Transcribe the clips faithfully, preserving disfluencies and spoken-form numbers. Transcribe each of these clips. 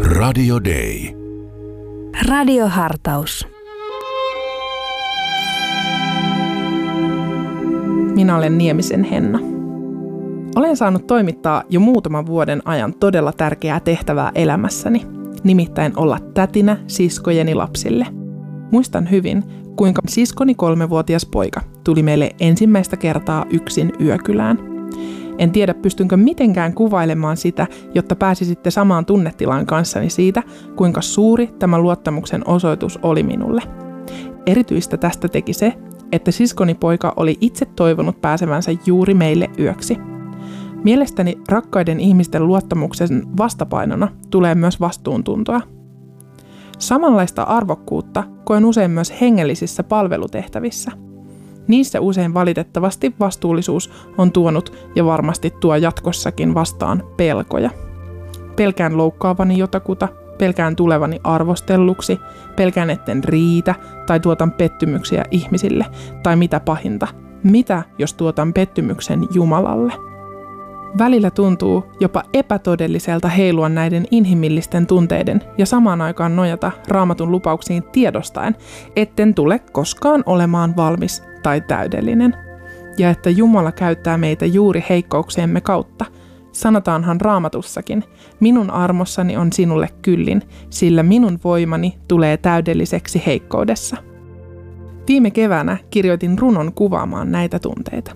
Radio Day. Radiohartaus. Minä olen Niemisen Henna. Olen saanut toimittaa jo muutaman vuoden ajan todella tärkeää tehtävää elämässäni, nimittäin olla tätinä siskojeni lapsille. Muistan hyvin, kuinka siskoni kolmevuotias poika tuli meille ensimmäistä kertaa yksin yökylään. En tiedä, pystynkö mitenkään kuvailemaan sitä, jotta pääsisitte samaan tunnetilaan kanssani siitä, kuinka suuri tämä luottamuksen osoitus oli minulle. Erityistä tästä teki se, että siskoni poika oli itse toivonut pääsevänsä juuri meille yöksi. Mielestäni rakkaiden ihmisten luottamuksen vastapainona tulee myös vastuuntuntoa. Samanlaista arvokkuutta koen usein myös hengellisissä palvelutehtävissä. Niissä usein valitettavasti vastuullisuus on tuonut ja varmasti tuo jatkossakin vastaan pelkoja. Pelkään loukkaavani jotakuta, pelkään tulevani arvostelluksi, pelkään etten riitä tai tuotan pettymyksiä ihmisille, tai mitä pahinta, mitä jos tuotan pettymyksen Jumalalle. Välillä tuntuu jopa epätodelliselta heilua näiden inhimillisten tunteiden ja samaan aikaan nojata Raamatun lupauksiin tiedostaen, etten tule koskaan olemaan valmis tai täydellinen. Ja että Jumala käyttää meitä juuri heikkouksiemme kautta. Sanotaanhan Raamatussakin, minun armossani on sinulle kyllin, sillä minun voimani tulee täydelliseksi heikkoudessa. Viime keväänä kirjoitin runon kuvaamaan näitä tunteita.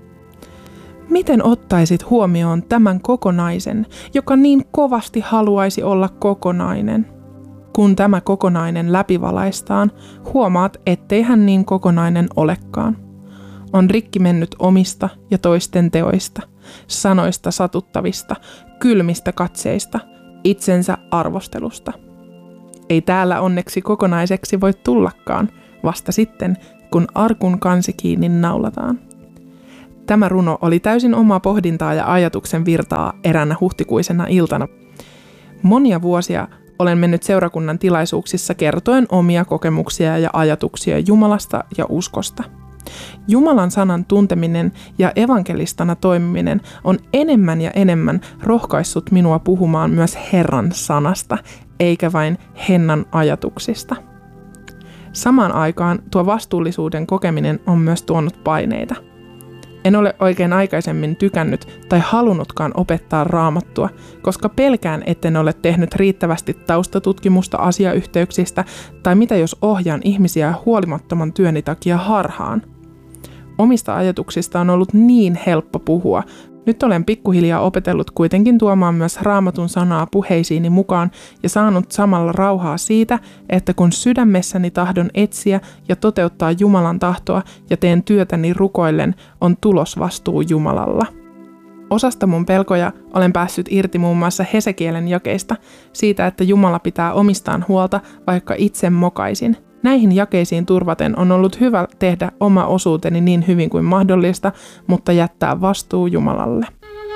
Miten ottaisit huomioon tämän kokonaisen, joka niin kovasti haluaisi olla kokonainen? Kun tämä kokonainen läpivalaistaan, huomaat, ettei hän niin kokonainen olekaan. On rikki mennyt omista ja toisten teoista, sanoista satuttavista, kylmistä katseista, itsensä arvostelusta. Ei täällä onneksi kokonaiseksi voi tullakaan, vasta sitten, kun arkun kansi kiinni naulataan. Tämä runo oli täysin omaa pohdintaa ja ajatuksen virtaa eräänä huhtikuisena iltana. Monia vuosia olen mennyt seurakunnan tilaisuuksissa kertoen omia kokemuksia ja ajatuksia Jumalasta ja uskosta. Jumalan sanan tunteminen ja evankelistana toimiminen on enemmän ja enemmän rohkaissut minua puhumaan myös Herran sanasta, eikä vain Hennan ajatuksista. Samaan aikaan tuo vastuullisuuden kokeminen on myös tuonut paineita. En ole oikein aikaisemmin tykännyt tai halunnutkaan opettaa Raamattua, koska pelkään, etten ole tehnyt riittävästi taustatutkimusta asiayhteyksistä tai mitä jos ohjaan ihmisiä huolimattoman työni takia harhaan. Omista ajatuksista on ollut niin helppo puhua. Nyt olen pikkuhiljaa opetellut kuitenkin tuomaan myös Raamatun sanaa puheisiini mukaan ja saanut samalla rauhaa siitä, että kun sydämessäni tahdon etsiä ja toteuttaa Jumalan tahtoa ja teen työtäni rukoillen, on tulos vastuu Jumalalla. Osasta mun pelkoja olen päässyt irti muun muassa Hesekielen jakeista, siitä, että Jumala pitää omistaan huolta, vaikka itse mokaisin. Näihin jakeisiin turvaten on ollut hyvä tehdä oma osuuteni niin hyvin kuin mahdollista, mutta jättää vastuu Jumalalle.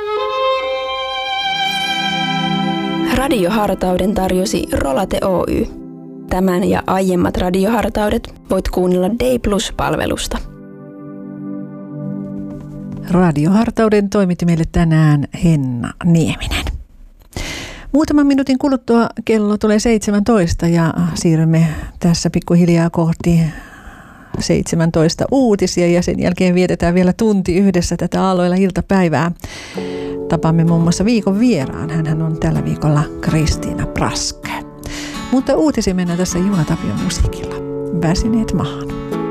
Radiohartauden tarjosi Rolate Oy. Tämän ja aiemmat radiohartaudet voit kuunnella Day Plus-palvelusta. Radiohartauden toimitti meille tänään Henna Nieminen. Muutaman minuutin kuluttua kello tulee seitsemäntoista ja siirrymme tässä pikkuhiljaa kohti seitsemäntoista uutisia ja sen jälkeen vietetään vielä tunti yhdessä tätä aloilla iltapäivää. Tapaamme muun muassa viikon vieraan. Hänhän on tällä viikolla Kristiina Prask. Mutta uutisiin mennään tässä Juha Tapion musiikilla. Väsyneet maahan.